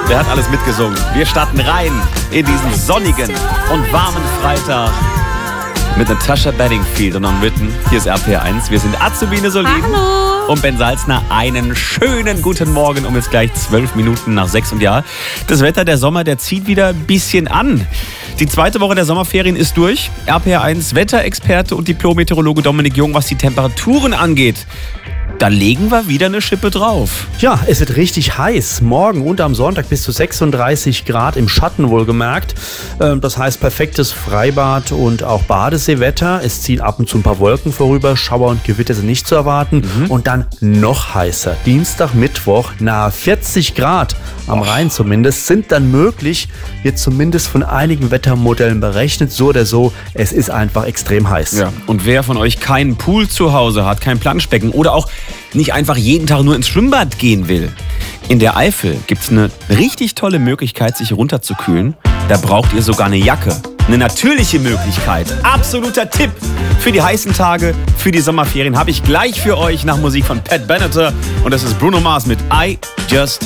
Wer hat alles mitgesungen? Wir starten rein in diesen sonnigen und warmen Freitag mit Natasha Bedingfield und Unwritten. Hier ist RPR1. Wir sind Azubine Solin und Ben Salzner. Einen schönen guten Morgen um jetzt gleich 12 Minuten nach 6. Und ja, das Wetter, der Sommer, der zieht wieder ein bisschen an. Die zweite Woche der Sommerferien ist durch. RPR1 Wetterexperte und Diplom-Meteorologe Dominik Jung, was die Temperaturen angeht. Da legen wir wieder eine Schippe drauf. Ja, es wird richtig heiß. Morgen und am Sonntag bis zu 36 Grad im Schatten wohlgemerkt. Das heißt perfektes Freibad und auch Badeseewetter. Es ziehen ab und zu ein paar Wolken vorüber. Schauer und Gewitter sind nicht zu erwarten. Und dann noch heißer. Dienstag, Mittwoch nahe 40 Grad am Rhein zumindest sind dann möglich. Wird zumindest von einigen Wettermodellen berechnet. So oder so, es ist einfach extrem heiß. Ja. Und wer von euch keinen Pool zu Hause hat, kein Planschbecken oder auch nicht einfach jeden Tag nur ins Schwimmbad gehen will. In der Eifel gibt es eine richtig tolle Möglichkeit, sich runterzukühlen. Da braucht ihr sogar eine Jacke. Eine natürliche Möglichkeit. Absoluter Tipp für die heißen Tage, für die Sommerferien habe ich gleich für euch nach Musik von Pat Benatar. Und das ist Bruno Mars mit I Just